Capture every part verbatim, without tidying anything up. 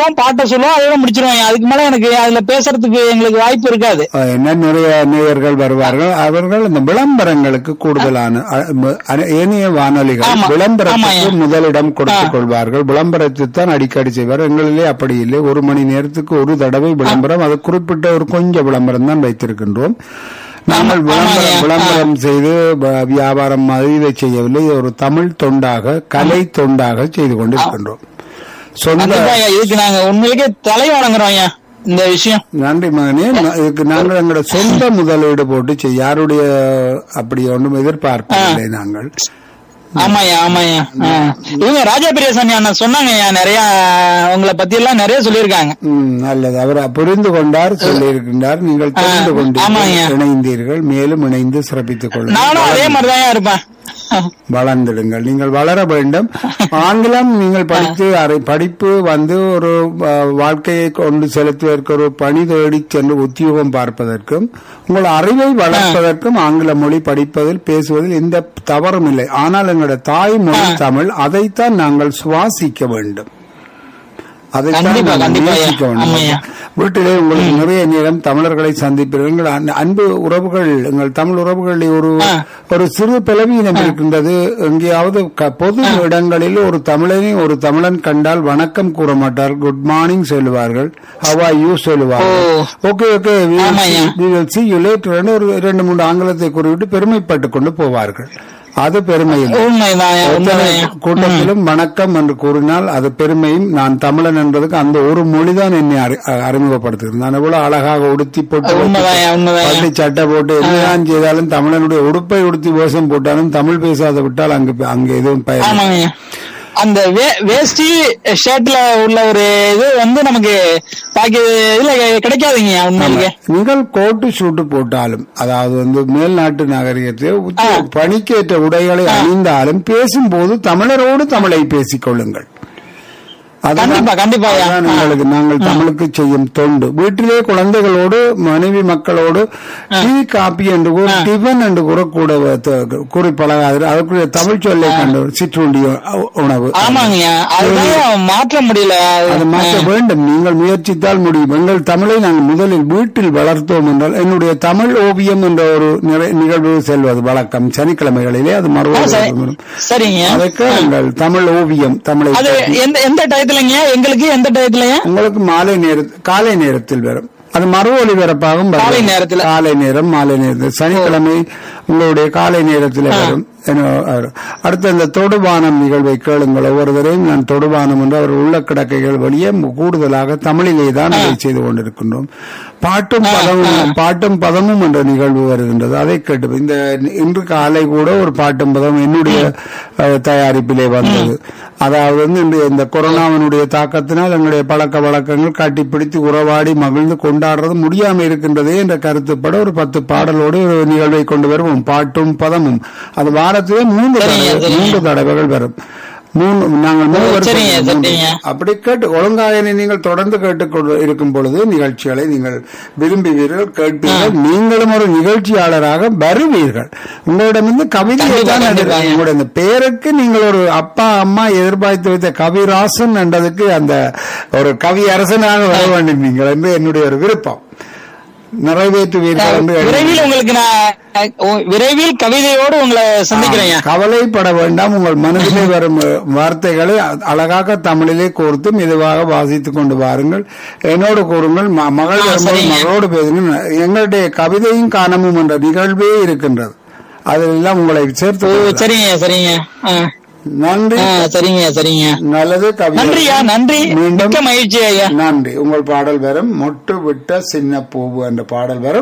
சொல்லுவோம், பாட்டை சொல்லுவோம், அதோட முடிச்சிருவோம். அதுக்கு மேல எனக்கு அதுல பேசுறதுக்கு எங்களுக்கு வாய்ப்பு இருக்காது. என்ன நிறைய நேயர்கள் வருவார்கள். அவர்கள் இந்த விளம்பரங்களுக்கு கூடுதலான ஏனைய வானொலிகள் விளம்பரத்துக்கு முதலிடம் கொடுத்துக் கொள்வார்கள். விளம்பரத்தை தான் அடிக்கடி செய்வார். எங்களிலே அப்படி இல்லை. ஒரு மணி நேரத்துக்கு ஒரு தடவை விளம்பரம். அது குறிப்பிட்ட ஒரு கொஞ்சம் விளம்பரம் தான் வைத்திருக்கின்றோம். நாங்கள் விளம்பரம் விளம்பரம் செய்து வியாபாரம் மாதிரி இதை செய்யவில்லை. ஒரு தமிழ் தொண்டாக, கலை தொண்டாக செய்து கொண்டிருக்கின்றோம். சொந்த இதுக்கு நாங்க உண்மையிலேயே தலை வணங்குறோம் இந்த விஷயம். நன்றி மகனே. இதுக்கு நாங்கள் எங்களோட சொந்த முதலீடு போட்டு செய்ய யாருடைய அப்படி ஒன்றும் எதிர்பார்க்கவில்லை நாங்கள். ஆமாயா ஆமாயா. இவங்க ராஜா பிரியசாமி அண்ணா சொன்னாங்க நிறைய உங்களை பத்தி எல்லாம் நிறைய சொல்லியிருக்காங்க. நல்லது. அவர் புரிந்து கொண்டார், சொல்லியிருக்கின்றார். நீங்கள் தெரிந்து கொண்டு இணைந்தீர்கள். மேலும் இணைந்து சிறப்பித்துக் கொள்ளுங்கள். நானும் அதே மாதிரிதான் இருப்பேன். வளர்ந்திடுங்கள். நீங்கள் வளர வேண்டும். ஆங்கிலம் நீங்கள் படித்து படிப்பு வந்து ஒரு வாழ்க்கையை கொண்டு செலுத்துவதற்கு ஒரு பணி தேடி சென்று உத்தியோகம் பார்ப்பதற்கும் உங்கள் அறிவை வளர்ப்பதற்கும் ஆங்கில மொழி படிப்பதில் பேசுவதில் எந்த தவறும் இல்லை. ஆனால் எங்களுடைய தாய்மொழி தமிழ், அதைத்தான் நாங்கள் சுவாசிக்க வேண்டும். வீட்டிலே உங்களுக்கு நிறைய நேரம் தமிழர்களை சந்திப்பீர்கள். அன்பு உறவுகள், எங்கள் தமிழ் உறவுகளில் ஒரு ஒரு சிறு பலவீனம் இருக்கின்றது. எங்கேயாவது பொது இடங்களில் ஒரு தமிழனை ஒரு தமிழன் கண்டால் வணக்கம் கூற மாட்டார், குட் மார்னிங் சொல்லுவார்கள், ஹவ் ஆர் யூ சொல்லுவார்கள். ஓகே ஓகே ஒரு இரண்டு மூன்று ஆங்கிலத்தை கூறிவிட்டு பெருமைப்பட்டுக் கொண்டு போவார்கள். அது பெருமையும். கூட்டத்திலும் வணக்கம் என்று கூறினால் அது பெருமையும். நான் தமிழன் என்பதற்கு அந்த ஒரு மொழிதான் என்னை அறிமுகப்படுத்துகிறது. நான் எவ்வளவு அழகாக உடுத்தி போட்டு பள்ளி சட்டை போட்டு என்னதான் செய்தாலும் தமிழனுடைய உடுப்பை உடுத்தி வேஷம் போட்டாலும் தமிழ் பேசாத விட்டால் அங்கு அங்கு எதுவும் பயன். அந்த வேஷ்டி ஷர்ட்ல உள்ள ஒரு இது வந்து நமக்கு இதுல கிடைக்காதுங்க. உண்மையிலேயே நீங்கள் கோட்டு சூட்டு போட்டாலும், அதாவது வந்து மேல்நாட்டு நாகரிகத்தில் பணிக்கேற்ற உடைகளை அணிந்தாலும் பேசும்போது தமிழரோடு தமிழை பேசிக் கொள்ளுங்கள். உங்களுக்கு நாங்கள் தமிழுக்கு செய்யும் தொண்டு. வீட்டிலே குழந்தைகளோடு மனைவி மக்களோடு டீ காபி என்று கூட டிஃபன் என்று கூட கூட கூறி பழகாது. அதற்குரிய தமிழ் சொல்லை கண்டு சிற்றுண்டி உணவு மாற்ற முடியல. அது மாற்ற வேண்டும். நீங்கள் முயற்சித்தால் முடியும். எங்கள் தமிழை நாங்கள் முதலில் வீட்டில் வளர்த்தோம் என்றால், என்னுடைய தமிழ் ஓவியம் என்ற ஒரு நிகழ்வு செல்வது வழக்கம் சனிக்கிழமைகளிலே. அது மறுபடியும் அதற்கு எங்கள் தமிழ் ஓவியம் தமிழை எந்த எங்களுக்கு எந்த டயத்துல உங்களுக்கு மாலை நேரத்தில் காலை நேரத்தில் வரும். அது மறு ஒளிபரப்பாகும். காலை நேரத்தில் காலை நேரம் மாலை நேரத்தில் சனிக்கிழமை உங்களுடைய காலை நேரத்தில் வரும். அடுத்த இந்த தொடுபானம் நிகழ்வை கேளுங்கள். ஒவ்வொருவரையும் நான் தொடுபானம் என்று அவர் உள்ள கிடக்கைகள் வழியே கூடுதலாக தமிழிலே தான் அதை செய்து கொண்டிருக்கின்றோம். பாட்டும் பதமும் பாட்டும் பதமும் என்ற நிகழ்வு வருகின்றது. அதை கேட்டு இந்த இன்று காலை கூட ஒரு பாட்டும் பதம் என்னுடைய தயாரிப்பிலே வந்தது. அதாவது வந்து இந்த கொரோனாவினுடைய தாக்கத்தினால் எங்களுடைய பழக்க வழக்கங்கள் காட்டிப்பிடித்து உறவாடி மகிழ்ந்து கொண்டாடுறது முடியாமல் இருக்கின்றதே என்ற கருத்துப்பட ஒரு பத்து பாடலோடு ஒரு நிகழ்வை கொண்டு வருவோம். பாட்டும் பதமும் அது வாரத்திலே மூன்று மூன்று தடவைகள் வரும். மூணு நாங்கள் அப்படி கேட்டு ஒழுங்காயனை நீங்கள் தொடர்ந்து கேட்டுக்கொண்டு இருக்கும் பொழுது நிகழ்ச்சிகளை நீங்கள் விரும்புவீர்கள், கேட்பீர்கள். நீங்களும் ஒரு நிகழ்ச்சியாளராக வருவீர்கள். உங்களிடமிருந்து கவிதையை தான் உங்களுடைய இந்த பேருக்கு நீங்கள் ஒரு அப்பா அம்மா எதிர்பார்த்து வைத்த கவிராசன் என்றதுக்கு அந்த ஒரு கவி அரசனாக வர வேண்டும் நீங்கள் என்று என்னுடைய ஒரு விருப்பம். நிறைவேற்றுவீர்கள். விரைவில் உங்களுக்கு நான் விரைவில் கவிதையோடு உங்களை சந்திக்கிறேன். கவலைப்பட வேண்டாம். உங்கள் மனதிலே வரும் வார்த்தைகளை அழகாக தமிழிலே கோர்த்து மெதுவாக வாசித்துக் கொண்டு வாருங்கள். என்னோடு கூறுங்கள். மகள் மகளோடு பேசுங்கள். எங்களுடைய கவிதையும் காணமும் என்ற நிகழ்வே இருக்கின்றது. அதெல்லாம் உங்களை சேர்த்து. சரிங்க சரிங்க நன்றி. சரிங்க சரிங்க நல்லது. நன்றியா நன்றி. மிக்க மகிழ்ச்சி ஐயா. நன்றி. உங்கள் பாடல் வரும். மொட்டு விட்ட சின்ன பூவு என்ற பாடல் வரும்.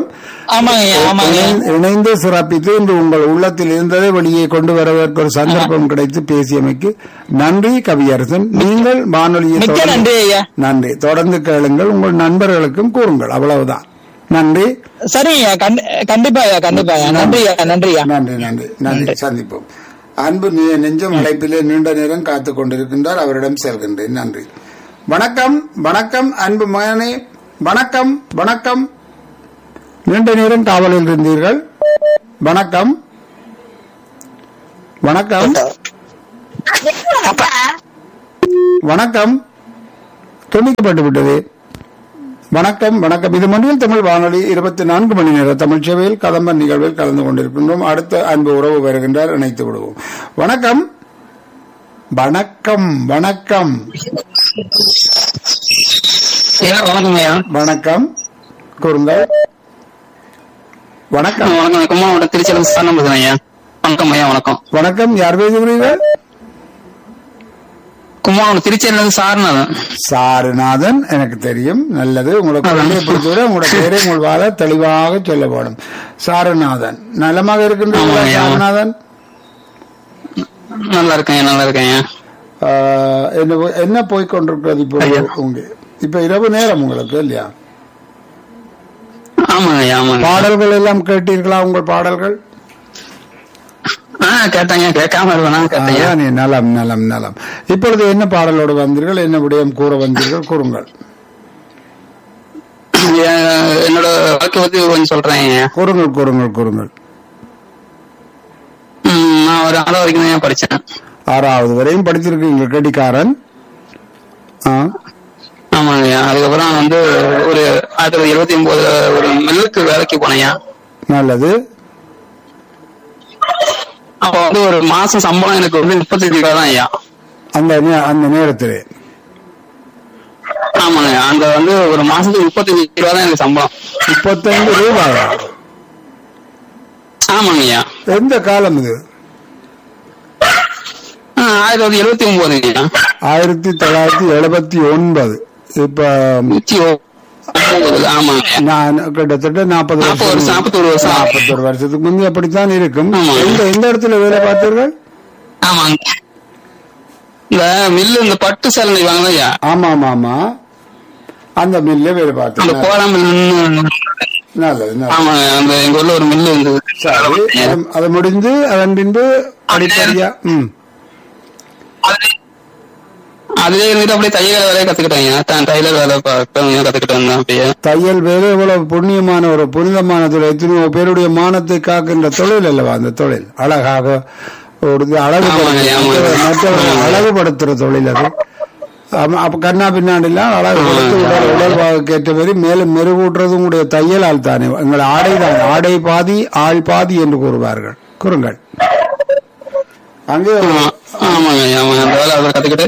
இணைந்து சிறப்பித்து இன்று உங்கள் உள்ளத்தில் இருந்ததை வெளியே கொண்டு வருவதற்கு ஒரு சந்தர்ப்பம் கிடைத்து பேசியமைக்கு நன்றி கவியரசன். நீங்கள் வானொலியை நன்றி ஐயா. நன்றி. தொடர்ந்து கேளுங்கள். உங்கள் நண்பர்களுக்கும் கூறுங்கள். அவ்வளவுதான். நன்றி. சரியா. கண்டிப்பா கண்டிப்பா. நன்றியா நன்றியா. நன்றி நன்றி நன்றி. சந்திப்போம். அன்பு நெஞ்சம் அழைப்பிலே நீண்ட நேரம் காத்துக் கொண்டிருக்கின்றார். அவரிடம் செல்கின்றேன். நன்றி. வணக்கம் வணக்கம் அன்பு மகனே. வணக்கம் வணக்கம். நீண்ட நேரம் காவலில் இருந்தீர்கள். வணக்கம் வணக்கம் வணக்கம். துண்டிக்கப்பட்டு விட்டது. வணக்கம் வணக்கம். இது மண்ணில் தமிழ் வானொலி இருபத்தி நான்கு மணி நேர தமிழ் சேவையில் கதம்பன் நிகழ்வில் கலந்து கொண்டிருக்கின்றோம். அடுத்த அன்பு உறவு வருகின்றார், இணைத்து விடுவோம். வணக்கம் வணக்கம் வணக்கம் வணக்கம் கூறுங்கள். வணக்கம் வணக்கம். திருச்சியில் வணக்கம் ஐயா. வணக்கம் வணக்கம். யார் பேசுகிறீர்கள்? குமார் திருச்சியிலிருந்து சாருநாதன். சாருநாதன் எனக்கு தெரியும். நல்லது. உங்களுக்கு பிடிச்ச உங்களோட பேரை உங்கள் வாழ தெளிவாக சொல்ல வேண்டும். சாருநாதன் நலமாக இருக்கின்றீர்களா? சாருநாதன் நல்லா இருக்கேன். நல்லா இருக்கேன். என்ன போய்கொண்டிருக்கிறது இப்போ? உங்க இப்ப இரவு நேரம் உங்களுக்கு இல்லையா? பாடல்கள் எல்லாம் கேட்டீர்களா? உங்கள் பாடல்கள் நலம் நலம் நலம். இப்பொழுது என்ன பாடலோடு வந்தீர்கள்? என்ன விடயம் கூற வந்தீர்கள்? கூறுங்கள். என்னோட வாழ்க்கை பத்தி கொஞ்சம் சொல்றேன். கூறுங்கள் கூறுங்கள் கூறுங்கள். நான் ஒரு ஆறாவது வரைக்கும் தான் படிச்சேன். ஆறாவது வரையும் படிச்சிருக்கீங்க. கெட்டிக்காரன். ஆமாங்க. அதுக்கப்புறம் வந்து ஒரு ஆயிரத்தி தொள்ளாயிரத்தி எழுபத்தி ஒன்பதுல ஒரு மில்லுக்கு வேலைக்கு போனேன். நல்லது. அப்ப வந்து ஒரு மாசம் சம்பளம் எனக்கு வந்து முப்பத்தஞ்சு ரூபாய் தான் ஐயா. அந்த அந்த நேரத்தில். ஆமாங்க. அந்த வந்து ஒரு மாசத்துக்கு முப்பத்தஞ்சு ரூபாய் தான் எனக்கு சம்பளம். முப்பத்தஞ்சு ரூபாயா? ஆமாங்க ஐயா. எந்த காலம் இது? ஆயிரத்தி தொள்ளாயிரத்தி எழுபத்தி ஒன்பது. ஆயிரத்தி தொள்ளாயிரத்தி எழுபத்தி ஒன்பது. இப்ப நான் கிட்டத்தட்ட நாற்பது வருஷம் நாற்பத்தொரு வருஷம் நாற்பத்தொரு வருஷத்துக்கு முந்தைய அப்படித்தான் இருக்கும். எந்த எந்த இடத்துல வேலை பார்த்தீர்கள்? ஆமாங்க. இந்த மில்லு இந்த பட்டு சேலை நெய்வாங்க. ஆமா ஆமா ஆமா. அந்த மில்ல வேலை பார்த்தேன். நல்லது. ஆமாங்க. அந்த எங்க ஊர்ல ஒரு மில்லு இருந்தது. அது முடிந்து அதன் பின்பு அடிப்படையா ம் அதுல இருந்துட்டு அப்படியே தையல் வேலையை கத்துக்கிட்டாங்க. தையல் வேலை கத்துக்கிட்டாங்க. அப்படியே தையல் வேலை எவ்வளவு புண்ணியமான ஒரு புனிதமான தொழில். எத்தனையோ பேருடைய மானத்தை காக்கின்ற தொழில் அல்லவா அந்த தொழில். அழகாக ஒரு அழகு மற்றவர்கள் அழகுபடுத்துற தொழில் அது. அப்ப கண்ணா பின்னாடிலாம் அழகுபடுத்தி உடல் உடல்வாக ஏற்றபடி மேலும் மெருகூட்டுறதும் உடைய தையலால் தானே. எங்கள் ஆடை தான். ஆடை பாதி ஆள் பாதி என்று கூறுவார்கள். கூறுங்கள். அங்கே கத்துக்கிட்டு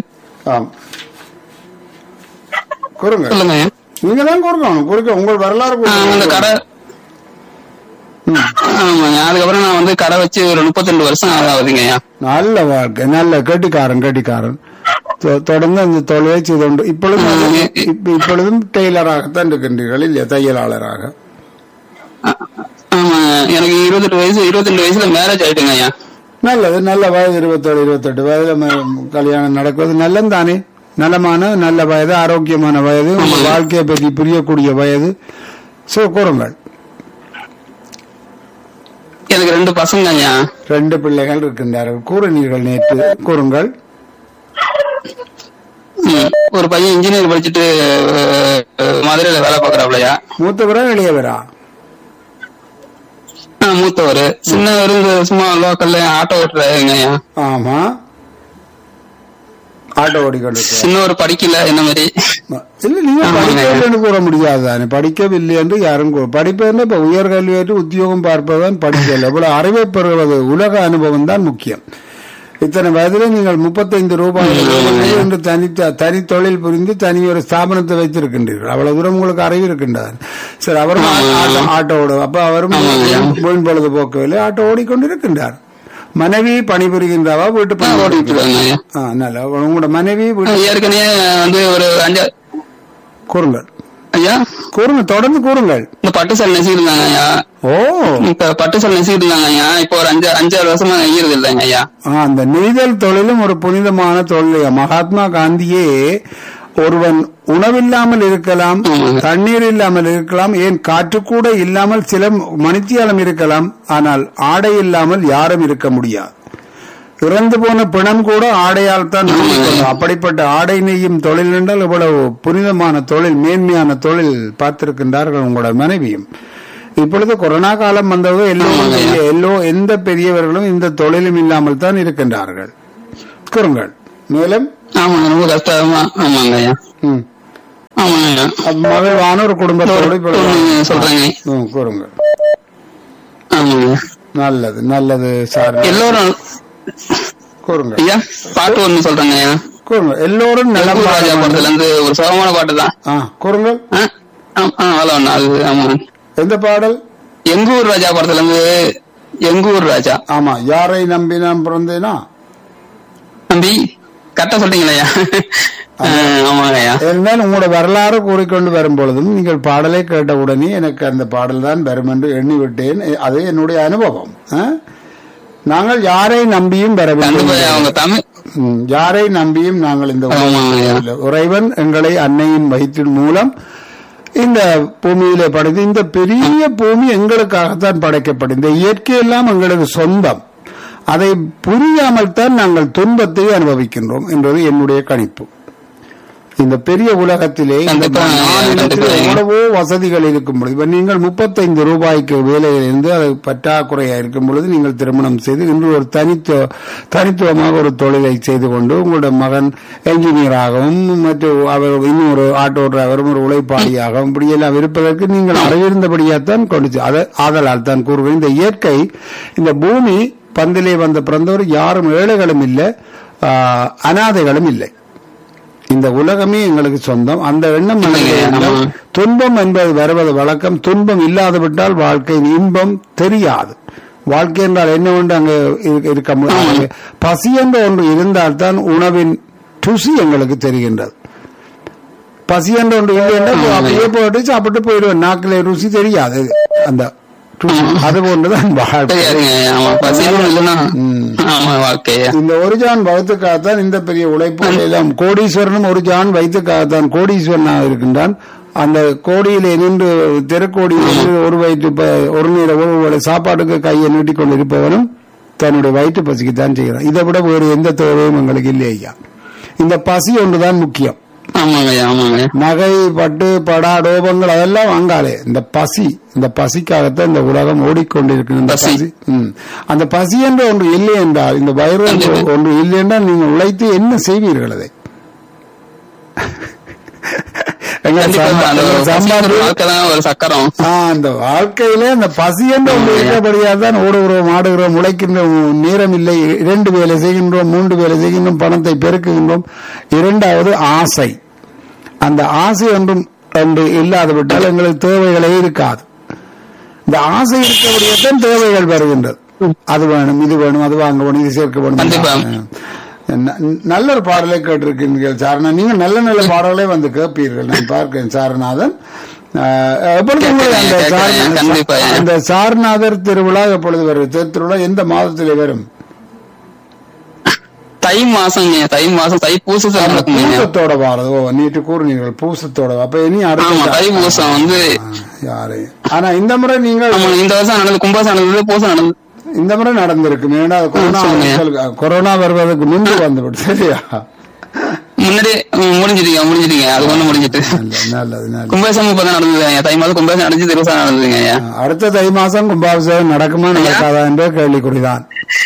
கூறுங்க. நீங்க தான் கூறணும். குறுக்க உங்கள் வரலாறு. அதுக்கப்புறம் நான் வந்து கடை வச்சு ஒரு முப்பத்தி ரெண்டு வருஷம் ஆகுதுங்க. நல்ல வாழ்க்கை. நல்ல கெட்டிக்காரன் கெட்டிக்காரன். தொடர்ந்து அந்த தொழிலை செய்து கொண்டு இப்பொழுதும் இப்பொழுதும் டெய்லராகத்தான் இருக்கின்றீர்கள் இல்லையா? தையலாளராக. ஆமா. எனக்கு இருபத்தெட்டு வயசு இருபத்தி ரெண்டு வயசுல மேரேஜ் ஆயிட்டுங்க ஐயா. நல்லது. நல்ல வயது இருபத்தேழு இருபத்தெட்டு வயதுல கல்யாணம் நடக்குவது நல்லம் தானே. நலமான நல்ல வயது, ஆரோக்கியமான வயது, வாழ்க்கையை பற்றி புரியக்கூடிய வயது. சோ கூறுங்கள். எனக்கு ரெண்டு பசங்க ஐயா. ரெண்டு பிள்ளைகள் இருக்கின்றார்கள். கூறினீர்கள் நேற்று. கூறுங்கள். ஒரு பையன் இன்ஜினியர் படிச்சுட்டு மதுரையில வேலை பாக்குறாப்லையா. மூத்தவரா இளையவரா? மூத்தவர். சின்னவர் சும்மா லோக்கல்ல ஆட்டோ ஓட்டுறாங்க. ஆமா. ஆட்டோ ஓடிக்கொண்டு. சின்னவர் படிக்கல என்ன மாதிரி. இல்ல நீங்க படிக்கலன்னு கூற முடியாது. படிக்கவில்லை என்று யாரும் படிப்பது இப்ப உயர்கல்வி உத்தியோகம் பார்ப்பதுதான் படிக்கல. இவ்வளவு அறிவை பெறுவது உலக அனுபவம் தான் முக்கியம். இத்தனை வயதில நீங்கள் முப்பத்தைந்து ரூபாய் என்று தனி தனி தொழில் புரிந்து தனி ஒரு ஸ்தாபனத்தை வைத்திருக்கின்றீர்கள். அவ்வளவு தூரம் உங்களுக்கு அறிவு இருக்கின்றார். சரி, அவரும் ஆட்டோ ஓடும். அப்ப அவரும் வீண் பொழுதுபோக்கவில்லை, ஆட்டோ ஓடிக்கொண்டிருக்கின்றார். மனைவி பணிபுரிகின்றவா? வீட்டு பணி ஓடிட்டு. நல்ல. உங்களோட மனைவி ஏற்கனவே வந்து ஒரு அஞ்சு. கூறுங்கள் ஐயா. கூறுங்க, தொடர்ந்து கூறுங்கள். இந்த பட்டு சேலை நெசிக்கிட்டு ஐயா. ஓ, இப்ப பட்டு சேலை நெசிக்கிட்டு இருக்காங்க ஐயா. இப்ப ஒரு அஞ்சு அஞ்சாறு வருஷமா நெய்யறது இல்லைங்க ஐயா. அந்த நெய்தல் தொழிலும் ஒரு புனிதமான தொழில். மகாத்மா காந்தியே ஒருவன் உணவில்லாமல் இருக்கலாம், தண்ணீர் இல்லாமல் இருக்கலாம், ஏன் காற்று கூட இல்லாமல் சில மணித்தியாலம் இருக்கலாம், ஆனால் ஆடை இல்லாமல் யாரும் இருக்க முடியாது. இறந்து போன பிணம் கூட ஆடையால் தான். அப்படிப்பட்ட ஆடை நெய்யும் தொழில் என்றால் இவ்வளவு புனிதமான தொழில், மேன்மையான தொழில் பார்த்திருக்கின்றார்கள் உங்களோட மனைவியும். இப்பொழுது கொரோனா காலம் வந்தது. எல்லோரும் எல்லோ எந்த பெரியவர்களும் இந்த தொழிலும் இல்லாமல் தான் இருக்கின்றார்கள். கூறுங்கள் மேலும். ரொம்ப கஷ்டமா. ஆமாங்க. மகிழ்வான ஒரு குடும்பத்தோடு இப்பொழுது ஒண்ணு சொல்றேங்க. ம், கூறுங்க. ஆமாங்க. நல்லது நல்லது சார், எல்லோரும் கூறுங்க ஐயா பாட்டு ஒண்ணு சொல்றேங்க ஐயா. கூறுங்க. எல்லோரும் நலம் எங்கூர் ராஜா வாழ படத்துல இருந்து ஒரு சுகமான பாட்டு தான். ஆ, கூறுங்க. அது ஆமா, எந்த பாடல்? எங்கூர் ராஜா படத்துல இருந்து எங்கூர் ராஜா. ஆமா, யாரை நம்பி நான் பிறந்தேனா? தம்பி கரெக்டா சொல்றீங்களா ஐயா? ஆமாங்க ஐயா. இருந்தாலும் உங்களோட வரலாறு கூறிக்கொண்டு வரும் பொழுதும் நீங்கள் பாடலை கேட்ட உடனே எனக்கு அந்த பாடல் தான் வரும் என்று எண்ணி விட்டேன். அது என்னுடைய அனுபவம். ஆ? நாங்கள் யாரை நம்பியும் வர வேண்டும். அவங்க தமிழ் ம், யாரை நம்பியும் நாங்கள் இந்த ஆமாங்க ஐயா. இறைவன் எங்களை அன்னையின் வயிற்றின் மூலம் இந்த பூமியிலே படைத்து, இந்த பெரிய பூமி எங்களுக்காகத்தான் படைக்கப்படும். இந்த இயற்கையெல்லாம் எங்களுக்கு சொந்தம். அதை புரியாமல் தான் நாங்கள் துன்பத்தை அனுபவிக்கின்றோம் என்பது என்னுடைய கணிப்பு. இந்த பெரிய உலகத்திலே இந்த மாநிலத்தில் எவ்வளவோ வசதிகள் இருக்கும் பொழுது, இப்ப நீங்கள் முப்பத்தைந்து ரூபாய்க்கு வேலையிலிருந்து அது பற்றாக்குறையா இருக்கும் பொழுது நீங்கள் திருமணம் செய்து இன்று ஒரு தனித்துவ தனித்துவமாக ஒரு தொழிலை செய்து கொண்டு உங்களுடைய மகன் என்ஜினியராகவும் மற்றும் அவர் இன்னொரு ஆட்டோ டிரைவரும் ஒரு உழைப்பாளியாகவும் இப்படியெல்லாம் இருப்பதற்கு நீங்கள் அறிவிருந்தபடியாத்தான் கொண்டு அதை ஆதலால் தான் கூறுகிறேன். இந்த இயற்கை, இந்த பூமி பந்திலே வந்த பிறந்தவர் யாரும் ஏழைகளும் இல்லை, அனாதைகளும் இல்லை. இந்த உலகமே எங்களுக்கு சொந்தம். அந்த எண்ணம் துன்பம் என்பது வருவது வழக்கம். துன்பம் இல்லாது விட்டால் வாழ்க்கையின் இன்பம் தெரியாது. வாழ்க்கை என்றால் என்னவென்று அங்கே இருக்க முடியாது. பசி என்ற ஒன்று இருந்தால்தான் உணவின் ருசி எங்களுக்கு தெரிகின்றது. பசி என்ற ஒன்று இல்லை என்றால் அப்படியே போட்டு சாப்பிட்டு போயிடுவேன், நாக்கிலே ருசி தெரியாது. அந்த அது போன்றுதான் வாழ்க்கை. இந்த ஒரு ஜான் வகுத்துக்காகத்தான் இந்த பெரிய உழைப்பு எல்லாம். கோடீஸ்வரனும் ஒரு ஜான் வைத்துக்காகத்தான் கோடீஸ்வரனாக இருக்கின்றான். அந்த கோடியிலே நின்று தெருக்கோடியில் நின்று ஒரு வயிற்று ஒரு நேர ஒரு சாப்பாட்டுக்கு கையை நீட்டிக் கொண்டிருப்பவனும் தன்னுடைய வயிற்று பசிக்குத்தான் செய்கிறான். இதை விட வேறு எந்த தேவையும் எங்களுக்கு இல்லை ஐயா. இந்த பசி ஒன்றுதான் முக்கியம். நகை பட்டு படா டோபங்கள் அதெல்லாம் வாங்காலே, இந்த பசி, இந்த பசிக்காகத்தான் இந்த உலகம் ஓடிக்கொண்டிருக்கிறது. இந்த பசி, அந்த பசி என்ற ஒன்று இல்லை என்றால், இந்த வயிறு ஒன்று இல்லை என்றால் நீங்கள் உழைத்து என்ன செய்வீர்கள்? அதை அந்த வாழ்க்கையில அந்த பசி என்ற ஒன்று இருக்கிறபடியால் தான் ஓடுகிறோம், ஆடுகிறோம், உழைக்கின்ற நேரம் இல்லை. இரண்டு வேலை செய்கின்றோம், மூன்று வேலை செய்கின்றோம், பணத்தை பெருக்குகின்றோம். இரண்டாவது ஆசை. அந்த ஆசை ஒன்றும் ஒன்று இல்லாது விட்டால் எங்களுக்கு தேவைகளே இருக்காது. இந்த ஆசை இருக்கிறபடியால்தான் தேவைகள் வருகின்றது. அது வேணும், இது வேணும், அது வாங்க வேணும், இது சேர்க்க வேணும். நல்ல ஒரு பாடலை கேட்டிருக்கீர்கள் சாரணா. நீங்க நல்ல நல்ல பாடலே வந்து கேட்பீர்கள், நான் பார்க்கிறேன் சாரநாதன். எப்பொழுது அந்த சாரநாதர் திருவிழா எப்பொழுது வரும்? திருவிழா எந்த மாதத்திலே வரும்? தை மாசம், தை மாசம் தை பூசத்தோட வாரது. ஓ, நீட்டு கூறுனீர்கள் பூசத்தோட. அப்ப இனி அடுத்த தை பூசம் வந்து யாரு? ஆனா இந்த முறை நீங்கள் இந்த வருஷம் நடந்தது கும்பாசம் நடந்தது, பூசம் நடந்தது. இந்த முறை நடந்திருக்கு. கொரோனா வருவதற்கு முன்பு வந்துவிட்டு சரியா? முன்னாடி முடிஞ்சிட்டீங்க முடிஞ்சிட்டீங்க அது ஒண்ணு முடிஞ்சிட்டு. நல்லது நல்லது. கும்பாபிஷேகம் இப்பதான் நடந்தது. தை மாசம் கும்பாபிஷேகம் நடந்து திருவிழா நடந்ததுங்க. அடுத்த தை மாசம் கும்பாபிஷேகம் நடக்குமா நடக்காதா என்ற கேள்விக்குறிதான்.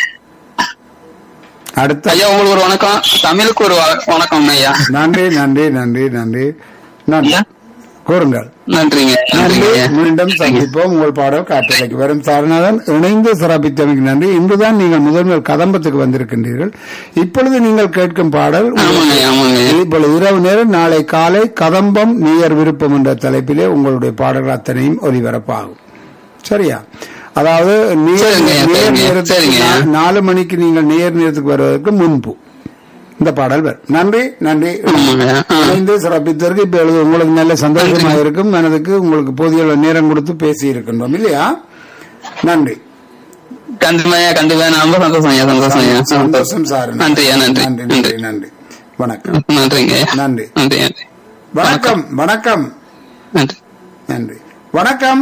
அடுத்த ஐயா உங்களுக்கு ஒரு வணக்கம், தமிழுக்கு ஒரு வணக்கம் ஐயா. நன்றி நன்றி நன்றி நன்றி நன்றி கூறுங்கள். நன்றிங்க. நன்றி. மீண்டும் சந்திப்போம். உங்கள் பாடல் காட்டுக்கு வரும். சாரநாதன் இணைந்து சிறப்பித்தமைக்கு நன்றி. இன்றுதான் நீங்கள் முதன்மை கதம்பத்துக்கு வந்திருக்கின்றீர்கள். இப்பொழுது நீங்கள் கேட்கும் பாடல் இப்பொழுது இரவு நேரம், நாளை காலை கதம்பம் நீயர் விருப்பம் என்ற தலைப்பிலே உங்களுடைய பாடல்கள் அத்தனையும் ஒலிபரப்பாகும். சரியா? அதாவது நேர் நேரத்துக்கு நாலு மணிக்கு நீங்கள் நேர் நேரத்துக்கு வருவதற்கு முன்பு இந்த பாடல் வரும். நன்றி நன்றி. இணைந்து சிறப்பித்ததற்கு இப்ப உங்களுக்கு நல்ல சந்தோஷமாக இருக்கும். மனதுக்கு உங்களுக்கு போதிய நேரம் கொடுத்து பேசி இருக்கின்றோம் இல்லையா? நன்றி. கண்டிப்பா கண்டிப்பா ரொம்ப சந்தோஷம் சந்தோஷம் சார். நன்றி நன்றி நன்றி நன்றி. வணக்கம். நன்றிங்க. நன்றி நன்றி நன்றி. வணக்கம் வணக்கம். நன்றி நன்றி. வணக்கம்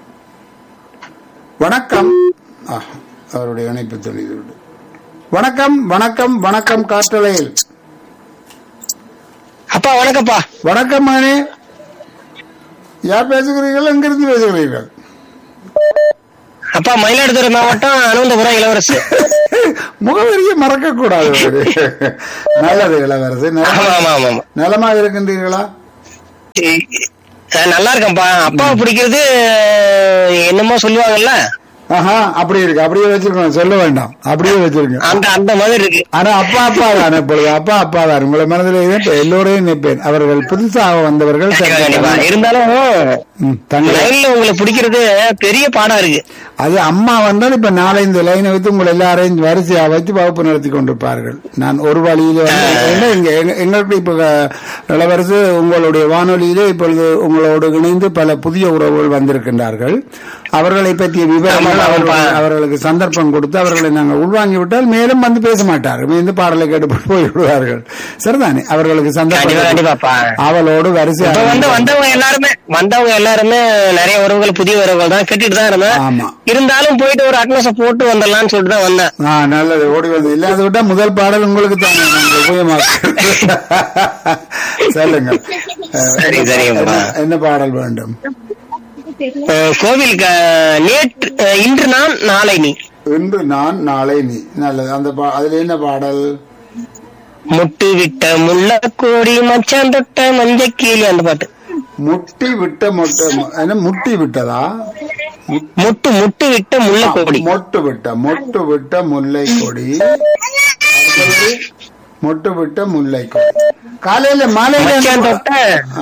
வணக்கம். அவருடைய இணைப்பு தொழில். வணக்கம் வணக்கம் வணக்கம். காற்றலையில் அப்பா வணக்கம்ப்பா. வணக்கம் மகனே. யார் பேசுகிறீர்கள்? எங்கிருந்து பேசுகிறீர்கள்? அப்பா மயிலாடுதுறை மாவட்டம் அனந்தபுரம் இளவரசு. முகவரியை மறக்க கூடாது. நல்லது இளவரசு. நலமாக இருக்கின்றீர்களா? அஹ் நல்லா இருக்கேன்ப்பா. அப்பாவை பிடிக்கிறது என்னமோ சொல்லுவாங்கல்ல, ஆஹா, அப்படி இருக்கு. அப்படியே வச்சிருக்கோம், சொல்ல வேண்டாம், அப்படியே வச்சிருக்கேன். அந்த அந்த மாதிரி இருக்கு. ஆனா அப்பா அப்பா தான் இப்பொழுது, அப்பா அப்பா தான் உங்களை மனதில் இப்ப எல்லோரையும் நினைப்பேன். அவர்கள் புதுசாக வந்தவர்கள் கண்டிப்பா, கண்டிப்பா. இருந்தாலும் ம், தங்களை லைன்ல உங்களை பிடிக்கிறது பெரிய பாடம் இருக்கு. அது அம்மா வந்தால் இப்ப நாலஞ்சு லைனை வைத்து உங்களை எல்லாரையும் வரிசையா வைத்து வகுப்பு நடத்தி கொண்டிருப்பார்கள். நான் ஒரு வழியில வந்து இங்க எங்க- எங்களுக்கு இப்ப இளவரசு உங்களுடைய வானொலியிலே இப்பொழுது உங்களோடு இணைந்து பல புதிய உறவுகள் வந்திருக்கின்றார்கள். அவர்களை பற்றிய விவரங்கள் அவர்கள் அவர்களுக்கு சந்தர்ப்பம் கொடுத்து அவர்களை நாங்கள் உள்வாங்கி விட்டால் மேலும் வந்து பேச மாட்டார்கள், மீண்டு பாடலை கேட்டு போய் விடுவார்கள். சரிதானே? அவர்களுக்கு கண்டிப்பா, சந்தர்ப்பம் கண்டிப்பாப்பா. அவளோடு இப்ப வரிசையாக வந்து வந்தவங்க எல்லாருமே வந்தவங்க எல்லாருமே நிறைய உறவுகள், புதிய உறவுகள் தான் கேட்டுட்டு தான் இருந்தேன். ஆமா. இருந்தாலும் போயிட்டு ஒரு அட்னஸ போட்டு வந்துடலாம்னு சொல்லிட்டு தான் வந்தேன். ஆ, நல்லது. ஓடி வந்து இல்லாத விட்டா முதல் பாடல் உங்களுக்கு தாங்க நாங்கள் உபயோகமாக சொல்லுங்க. சரி, சரிங்கப்பா. என்ன- என்ன பாடல் வேண்டும்? அஹ் கோவிலுக்கு அஹ், நேற்று அஹ், இன்று நான் நாளை நீ. இன்று நான் நாளை நீ. நல்லது. அந்த பா- அதுல என்ன பாடல்? முட்டு விட்ட முள்ளக்கோடி மச்சான் தொட்ட மஞ்சக்கீழி, அந்த பாட்டு. முட்டி விட்ட மொட்டை மொ- என்ன முட்டி விட்டதா? முட்- முட்டு முட்டு விட்ட முள்ளக்கோடி. மொட்டு விட்ட மொட்டு விட்ட முல்லை கொடி. அடுத்தது மொட்டு விட்ட முல்லை கொடி. காலையில மாலையில என்ன மச்சான் பா- தொட்ட ஆ.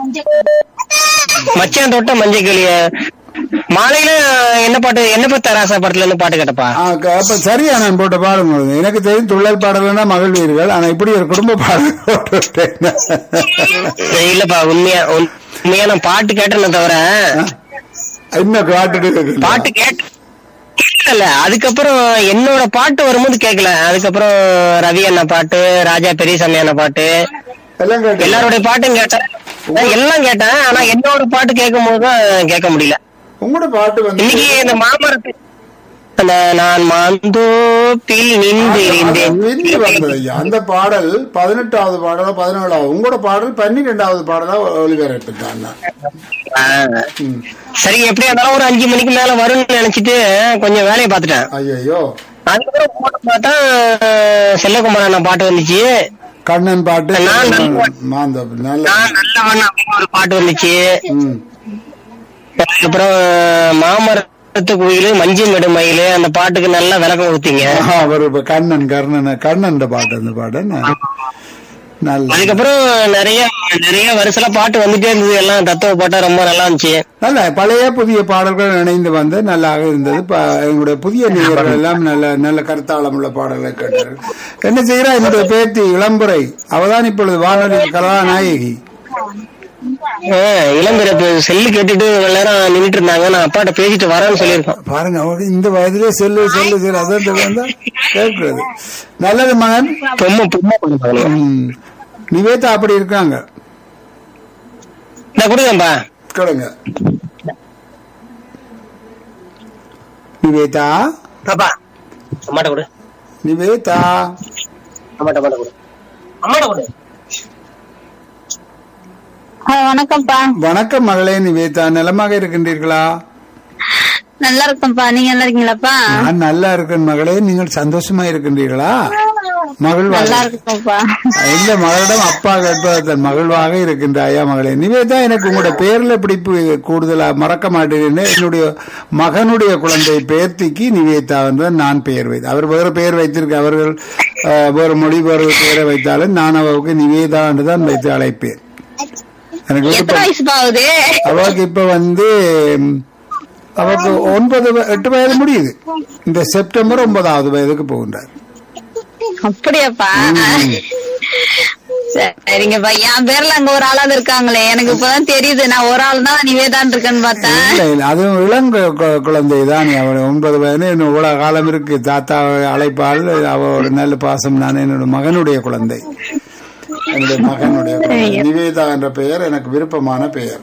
மச்சான் தொட்ட மஞ்சக்கிளிய. மாலையில என்ன பாட்டு, என்ன பத்த ராசா படத்துல இருந்து பாட்டு கேட்டப்பா. ஆ, க- அப்ப சரியா நான் போட்ட பாடம் உங்களுக்கு. எனக்கு தெரியும் துள்ளல் பாடல்னா மகிழ்வீர்கள். ஆனா இப்படி ஒரு குடும்ப பாடல் போட்டு விட்டேன். இல்லப்பா, உண்மையா உண்மையா நான் பாட்டு கேட்டேன்னு தவிர இன்னும் காட்டுட்டு பாட்டு கேட்டு இல்ல. அதுக்கப்புறம் என்னோட பாட்டு வரும்போது கேட்கல. அதுக்கப்புறம் ரவி அண்ணா பாட்டு, ராஜா பெரியசாமி அண்ணா பாட்டு, எல்லாம் கேட்டு எல்லாருடைய பாட்டும் கேட்டேன். எல்லாம் கேட்டேன். ஆனா என்னோட பாட்டு கேட்கும் போதுதான் கேட்க முடியல. உங்களோட பாட்டு வந்து இன்னைக்கு இந்த மாமரத்து அந்த நான் மாந்தோப்பில் நின்றிருந்தேன். பிந்தி வந்தது ஐயா. அந்த பாடல் பதினெட்டாவது பாடலா பதினேழாவது? உங்களோட பாடல் பன்னிரெண்டாவது பாடலா ஒளிபரப்பிட்டான். ஆ. சரி, எப்படியா இருந்தாலும் ஒரு அஞ்சு மணிக்கு மேல வரும்னு நினைச்சிட்டு கொஞ்சம் வேலையை பார்த்துட்டேன். ஐயோ, அதுக்கப்புறம் போட்டு பார்த்தா செல்லகுமார் அண்ணா பாட்டு வந்துச்சு. கண்ணன் பாட்டு, நான் நல்ல- மாந்தோப்பு. நல்ல நான் நல்லவன் அப்படின்னு ஒரு பாட்டு வந்துச்சு. ம். அதுக்கப்புறம் மாமரத்து குயிலு மஞ்சி மெடுமயிலு, அந்த பாட்டுக்கு நல்லா விளக்கம் கொடுத்தீங்க. ஆஹா, அவர் இப்ப கண்ணன் கர்ணன் கண்ணன் பாட்டு. அந்த பாட்டு என்ன? நல்ல அதுக்கப்புறம் நிறைய நிறைய வருஷல பாட்டு வந்துட்டே இருந்தது. எல்லாம் தத்துவ பாட்டா ரொம்ப நல்லா இருந்துச்சு. நல்ல பழைய புதிய பாடல்கள் இணைந்து வந்து நல்லாக இருந்தது. ப- எங்களுடைய புதிய நேயர்கள் எல்லாம் நல்ல நல்ல கருத்தாளம் உள்ள பாடல்களை கேட்டார்கள். என்ன செய்கிறா என்னுடைய பேத்தி இளம்புரை? அவதான் இப்பொழுது வானொலி கலாநாயகி. ஆஹ் இளம்பிறப்பு செல்லு கேட்டுட்டு இவ்வளவு நேரம் நின்னுட்டு இருந்தாங்க. நான் அப்பாட்ட பேசிட்டு வரேன்னு சொல்லியிருக்கேன். பாருங்க, அவங்க இந்த வயதிலே செல்லு செல்லு செல்லு அதான் கேட்கிறது. நல்லது மகன். பொம்மை பொம்மை பண்ணுவாங்க. ம். நிவேதா அப்படி இருக்காங்க. நான் கொடுங்கப்பா. கேளுங்க நிவேதா. பாப்பா அம்மாட்ட கொடு. நிவேதா அம்மாட்ட அம்மாட்ட கொடு. அம்மாட்ட கொடு. வணக்கம்ப்பா. வணக்கம் மகளே நிவேதா. நலமாக இருக்கின்றீர்களா? நல்லா இருக்கேன்ப்பா. நீங்க நல்லா இருக்கீங்களாப்பா? நான் நல்லா இருக்கேன் மகளே. நீங்கள் சந்தோஷமா இருக்கின்றீர்களா? மகிழ்வாக நல்லா இருக்கும்ப்பா. இந்த மகளிடம் அப்பா கேட்பதன் மகிழ்வாக இருக்கின்றாயா மகளே? நிவேதா, எனக்கு உங்களோட பேர்ல பிடிப்பு கூடுதலா மறக்க மாட்டேன்னு என்னுடைய மகனுடைய குழந்தை பேர்த்திக்கு நிவேதா என்று நான் பெயர் வைத்து, அவர் வேறு பெயர் வைத்திருக்க, அவர்கள் அஹ், வேறு மொழி வேறு பெயரை வைத்தாலும் நான் அவருக்கு நிவேதா என்று தான் வைத்து அழைப்பேன். எனக்கு எத்தனை விருப்பம். வயசுப்பா ஆகுது? அவருக்கு இப்ப வந்து ம், அவருக்கு ஒன்பது வ- எட்டு வயது முடியுது. இந்த செப்டம்பர் ஒன்பதாவது வயதுக்கு போகின்றார். அப்படியாப்பா? சரிங்கப்பா. என் பேர்ல அங்க ஒரு ஆளாவது இருக்காங்களே, எனக்கு இப்பதான் தெரியுது. நான் ஒரு ஆள் தான் நிவேதான் இருக்கேன்னு பார்த்தேன். இல்ல இல்ல, அதுவும் இளங்க குழந்தை தான். அவன் ஒன்பது வயது, இன்னும் இவ்வளவு காலம் இருக்கு. தாத்தா அழைப்பாள். அவ ஒரு நல்ல பாசம். நான் என்னோட மகனுடைய குழந்தை, என்னுடைய மகனுடைய குழந்தை. நிவேதா என்ற பெயர் எனக்கு விருப்பமான பெயர்.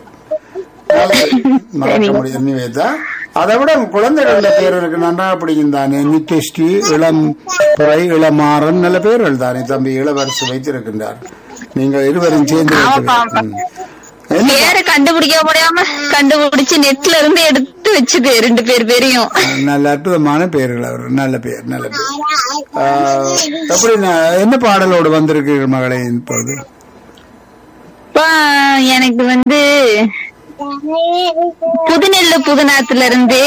மறக்க முடியும் நிவேதா. அதை விட குழந்தைகள பேர் எனக்கு நன்றாக பிடிக்கும் தானே. நித்யஸ்ரீ, இளம் துறை, இளமாறன், நல்ல பேர்கள் தானே. தம்பி இளவரசு வைத்திருக்கின்றார். நீங்கள் இருவரும் சேர்ந்து வைத்திருக்க- ம். என்ன பேரை கண்டுபிடிக்க முடியாம கண்டுபிடிச்சு நெட்ல இருந்து எடுத்து வச்சுது ரெண்டு பேர் பேரையும். நல்ல அற்புதமான பேர்கள். அவர் நல்ல பேர், நல்ல பேர். ஆஹ், எப்படி ந- என்ன பாடலோடு வந்திருக்கிறீர்கள் மகளே இப்பொழுது? அப்பா எனக்கு வந்து புதுநெல்லு புதுநாத்துல இருந்து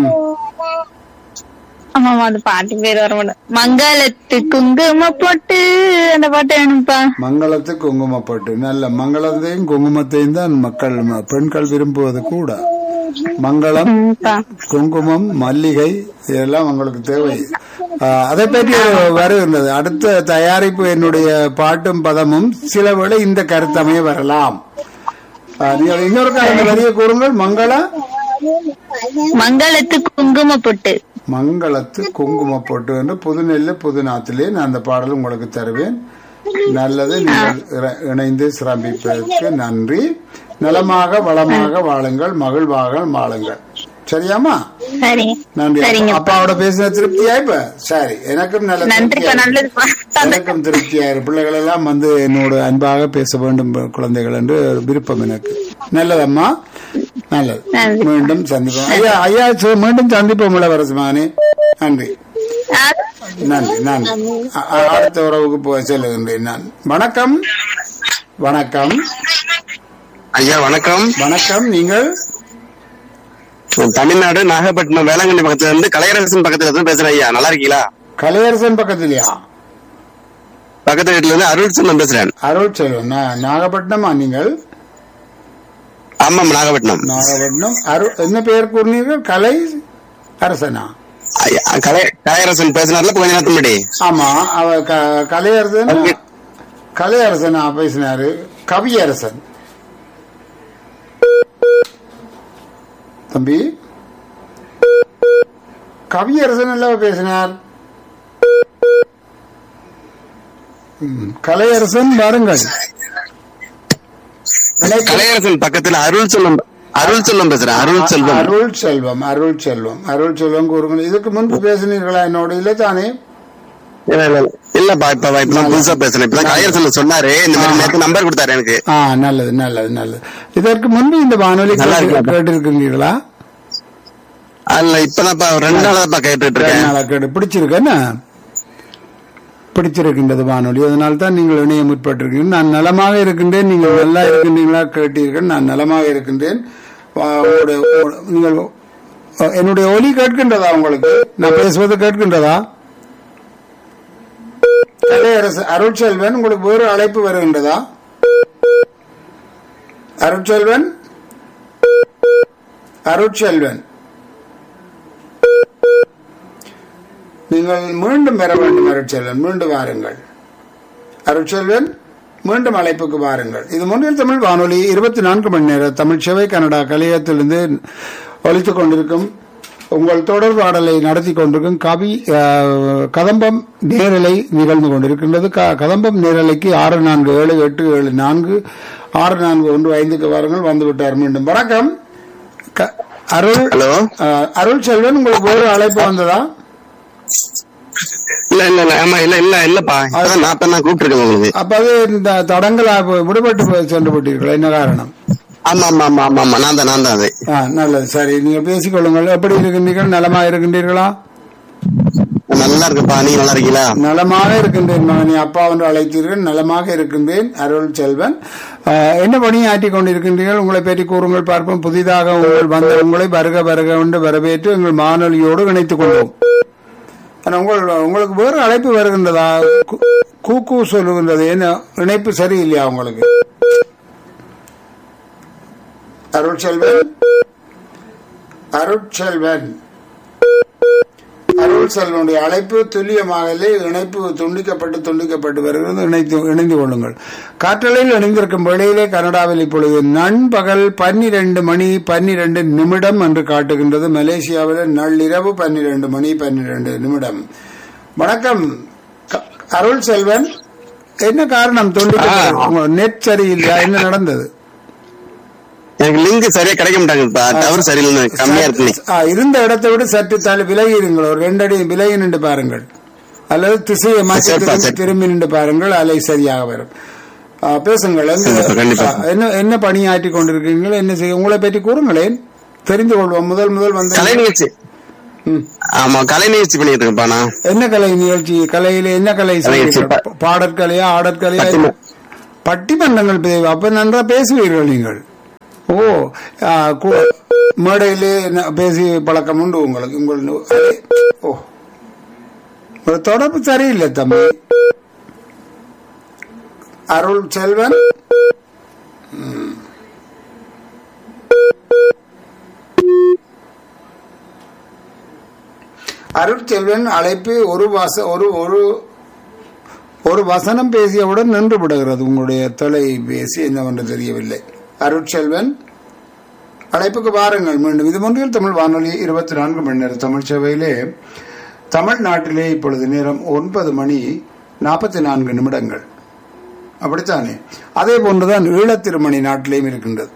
ஆமா அந்த பாட்டு பேர் வர மாட்டேன். மங்களத்து குங்கும போட்டு அந்த பாட்டு வேணும்ப்பா. மங்களத்து குங்கும போட்டு நல்ல மங்களத்தையும் குங்குமத்தையும் தான் மக்கள் பெண்கள் விரும்புவது கூட. மங்களம், குங்குமம், மல்லிகை இதெல்லாம் உங்களுக்கு தேவை. அதை பற்றி வருகின்றது அடுத்த தயாரிப்பு. என்னுடைய பாட்டும் பதமும் சில வேளை இந்த கருத்தமைய வரலாம். நீங்கள் இன்னொரு காரணம் வரிய கூறுங்கள். மங்கள மங்களத்து குங்கும போட்டு மங்களத்து குங்கும போட்டு என்று புதுநெல்லு புதுநாத்திலே நான் அந்த பாடல் உங்களுக்கு தருவேன். நல்லது. நீங்கள் இணைந்து சிரமிப்பதற்கு நன்றி. நலமாக வளமாக வாழுங்கள், மகிழ்வாக வாழுங்கள். சரியாமா? நன்றி. அப்பாவோட பேசின திருப்தியா? இப்ப சரி, எனக்கும் நல்ல எனக்கும் திருப்தியா. பிள்ளைகள் எல்லாம் வந்து என்னோட அன்பாக பேச வேண்டும் குழந்தைகள் என்று விருப்பம் எனக்கு. நல்லதம்மா, நல்லது. மீண்டும் சந்திப்போம் ஐயா. ஐயா மீண்டும் சந்திப்போம் இளவரசுமானே. நன்றி நன்றி நன்றி. அடுத்த உறவுக்கு போய் செல்லுகின்றேன் நான். வணக்கம். வணக்கம் ஐயா. வணக்கம். வணக்கம். நீங்கள்? தமிழ்நாடு நாகப்பட்டினம் வேளாங்கண்ணி பக்கத்துல இருந்து கலையரசன் பக்கத்துல இருந்து பேசுறேன் ஐயா. நல்லா இருக்கீங்களா? கலையரசன் பக்கத்துலயா? பக்கத்து வீட்டுல இருந்து அருள் செல்வன் பேசுறேன். அருள் செல்வன் நாகப்பட்டினமா நீங்கள்? ஆமாம், நாகப்பட்டினம். நாகப்பட்டினம். என்ன பெயர் கூறினீர்கள்? கலை அரசனா? கலை கலையரசன் பேசினார்ல கொஞ்ச நேரத்துக்கு முன்னாடி. ஆமா, அவர் கலையரசன். கலையரசனா பேசினாரு? கவியரசன் தம்பி. கவியரசன் அல்லவா பேசினார்? கலையரசன் வாருங்கள். கலையரசன் பக்கத்துல அருள் செல்வம் அருள் செல்வம் பேசுறேன். அருள் செல்வம் அருள் செல்வம் அருள் செல்வம் அருள் செல்வம் கூறுங்கள். இதுக்கு முன்பு பேசினீர்களா என்னோட? இல்ல தானே? இல்லப்பா, இப்ப இப்பதான் புதுசா பேசுறேன். இப்பதான் கலையரசன் சொன்னாரு, இந்த மாதிரி நேரத்து நம்பர் கொடுத்தாரு எனக்கு. ஆ, நல்லது நல்லது நல்லது. இதற்கு முன்பு இந்த வானொலி கேட்டிருக்கீங்களா? அல்ல, இப்பதான்ப்பா ரெண்டு நாளாப்பா கேட்டுட்டு இருக்கேன். கேட்டு பிடிச்சிருக்கேன்னா பிடிச்சிருக்கின்றது வானொலி. அதனால தான் நீங்கள் இணைய முற்பட்டிருக்கீங்க. நான் நலமாக இருக்கின்றேன், நீங்கள் நல்லா இருக்கின்றீங்களா கேட்டீர்கள். நான் நலமாக இருக்கின்றேன். நீங்கள் என்னுடைய ஒலி கேட்கின்றதா உங்களுக்கு? நான் பேசுவது கேட்கின்றதா? அருட்செல்வன், உங்களுக்கு வேறு அழைப்பு வருகின்றதா? அருட்செல்வன், அருட்செல்வன், நீங்கள் மீண்டும் பெற வேண்டும். அருட்செல்வன், மீண்டும் வாருங்கள். அருட்செல்வன், மீண்டும் அழைப்புக்கு வாருங்கள். இது முன்னில் தமிழ் வானொலி இருபத்தி நான்கு மணி நேர தமிழ் சேவை கனடா கலையத்திலிருந்து ஒலித்துக் கொண்டிருக்கும் உங்கள் தொடர்பாடலை நடத்தி கொண்டிருக்கும் கவி கதம்பம் நேரலை நிகழ்ந்து கொண்டிருக்கின்றது. கதம்பம் நேரலைக்கு ஆறு நான்கு ஏழு எட்டு ஏழு நான்கு ஆறு நான்கு ஒன்று ஐந்துக்கு வாருங்கள். வந்துவிட்டார் மீண்டும். வணக்கம் அருள். அருள் செல்வன், உங்களுக்கு ஒரு அழைப்பு வந்ததா? இல்ல இல்ல ஆமா இல்ல இல்ல இல்லப்பா, நான் கூப்பிட்டு உங்களுக்கு. அப்ப அது இந்த தடங்களா விடுபட்டு சென்று போட்டீர்களா? என்ன காரணம்? ஆமா ஆமா ஆமா ஆமா ஆமா நான் தான் நான் தான் அது. நல்லது, சரி, நீங்க பேசிக்கொள்ளுங்கள். எப்படி இருக்கின்றீர்கள்? நலமா இருக்கின்றீர்களா? நல்லா இருக்குப்பா, நீங்க நல்லா இருக்கீங்களா? நலமாக இருக்கின்றேன் மகனே. அப்பா ஒன்று அழைத்தீர்கள். நலமாக இருக்கின்றேன். அருள் செல்வன், என்ன பணியை ஆற்றிக் கொண்டிருக்கின்றீர்கள்? உங்களை பற்றி கூறுங்கள் பார்ப்போம். புதிதாக உங்கள் வந்த உங்களை வருக வருக என்று வரவேற்று எங்கள் மாணொலியோடு இணைத்துக் கொள்வோம். உங்கள் உங்களுக்கு வேறு அழைப்பு வருகின்றதா? கூக்கு சொல்லுகின்றது. என்ன இணைப்பு சரியில்லையா உங்களுக்கு? அருட்செல்வன், அருட்செல்வன், அருள் செல்வனுடைய அழைப்பு துல்லியமாக இணைப்பு துண்டிக்கப்பட்டு துண்டிக்கப்பட்டு வருகிறது. இணைத்து இணைந்து கொள்ளுங்கள். காற்றலையில் இணைந்திருக்கும் வேளையிலே கனடாவில் இப்பொழுது நண்பகல் பன்னிரண்டு மணி பன்னிரண்டு நிமிடம் என்று காட்டுகின்றது. மலேசியாவில் நள்ளிரவு பன்னிரண்டு மணி பன்னிரண்டு நிமிடம். வணக்கம் அருள் செல்வன், என்ன காரணம்? துண்டிக்க நெட் சரியில்லையா? என்ன நடந்தது? எனக்கு லிங்க் சரியா கிடைக்க மாட்டாங்க, டவர் சரியில்லை, கம்மியா இருக்கு. இருந்த இடத்தை விட சற்று தள்ளி விலகி இருங்கள். ஒரு ரெண்டு அடி விலகி நின்று பாருங்கள், அல்லது திசையை மாற்றி திரும்பி நின்று பாருங்கள். அலை சரியாக வரும். பேசுங்கள். என்ன என்ன பணியாற்றி கொண்டிருக்கீங்கள்? என்ன செய்ய? உங்களை பற்றி கூறுங்களேன், தெரிந்து கொள்வோம். முதல் முதல் வந்து கலை நிகழ்ச்சி. ஆமா, கலை நிகழ்ச்சி பண்ணிட்டு இருப்பானா? என்ன கலை நிகழ்ச்சி? கலையில என்ன கலை? பாடற்கலையா, ஆடற்கலையா? பட்டிமன்றங்கள் பே- அப்ப நன்றா பேசுவீர்கள் நீங்கள். ஓ ஆ, கு- மேடையிலே ந- பேசி பழக்கம் உண்டு உங்களுக்கு. உங்கள் அதே- ஓ ஒரு தொடர்பு சரியில்லை தம்பி. அருள் செல்வன் ம். அருள் செல்வன் அழைப்பு ஒரு வாச ஒரு ஒரு ஒரு வசனம் பேசியவுடன் நின்று விடுகிறது. உங்களுடைய தொலைபேசி என்னவென்று தெரியவில்லை. அருட்செல்வன் அழைப்புக்கு வாருங்கள் மீண்டும். இது ஒன்றில் தமிழ் வானொலி இருபத்தி நான்கு மணி நேர தமிழ் சேவையிலே தமிழ்நாட்டிலே இப்பொழுது நேரம் ஒன்பது மணி நாற்பத்தி நான்கு நிமிடங்கள். அப்படித்தானே? அதே போன்றுதான் ஈழத்திருமணி நாட்டிலேயும் இருக்கின்றது.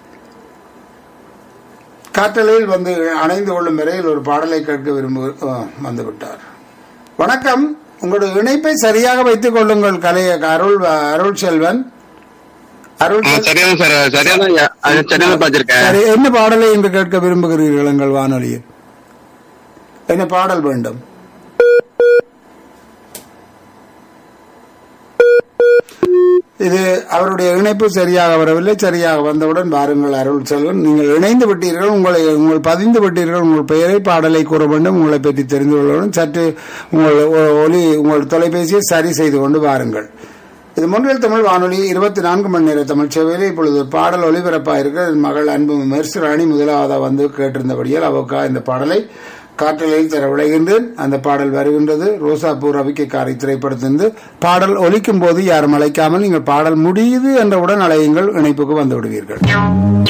காற்றலையில் வந்து அணைந்து கொள்ளும் வரையில் ஒரு பாடலை கேட்க விரும்பு வந்து விட்டார். வணக்கம். உங்களுடைய இணைப்பை சரியாக வைத்துக் கொள்ளுங்கள். கலை அருள் அருள் செல்வன். அருள் செல்- சரியான சார் சரியான சரியான பாத்திருக்கேன். சரி, என்ன பாடலை இன்று கேட்க விரும்புகிறீர்கள் எங்கள் வானொலியில்? என்ன பாடல் வேண்டும்? இது அவருடைய இணைப்பு சரியாக வரவில்லை. சரியாக வந்தவுடன் வாருங்கள் அருள் செல்வன். நீங்கள் இணைந்து விட்டீர்கள், உங்களை உங்கள் பதிந்து விட்டீர்கள். உங்கள் பெயரை பாடலை கூற வேண்டும், உங்களை பற்றி தெரிந்து கொள்ள வேண்டும். சற்று உங்கள் ஒ- ஒலி உங்கள் தொலைபேசியை சரி செய்து கொண்டு வாருங்கள். இது முன்னில் தமிழ் வானொலி இருபத்தி நான்கு மணி நேர தமிழ் சேவையில் இப்பொழுது பாடல் ஒலிபரப்பாக மகள் அன்பு மெர்சி ராணி முதலாவதாக வந்து கேட்டிருந்தபடியால் அவருக்காக இந்த பாடலை காற்றலையில் தர விளைகின்றேன். அந்த பாடல் வருகின்றது. ரோசாப்பூ ரவிக்கைக்காரை திரைப்படத்திலிருந்து பாடல் ஒலிக்கும் போது யாரும் அழைக்காமல் நீங்கள் பாடல் முடியுது என்றவுடன் அழையுங்கள், இணைப்புக்கு வந்து விடுவீர்கள்.